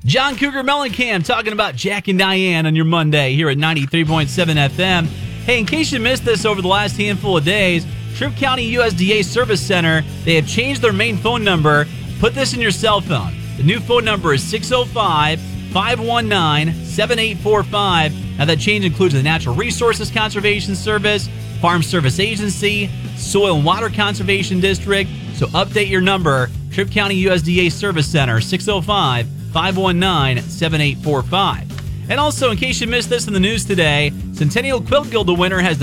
John Cougar Mellencamp talking about Jack and Diane on your Monday here at 93.7 FM. Hey, in case you missed this over the last handful of days, Tripp County USDA Service Center, they have changed their main phone number. Put this in your cell phone. The new phone number is 605-519-7845. Now, that change includes the Natural Resources Conservation Service, Farm Service Agency, Soil and Water Conservation District. So update your number, Tripp County USDA Service Center, 605-519-7845. And also, in case you missed this in the news today, Centennial Quilt Guild, the winner, has the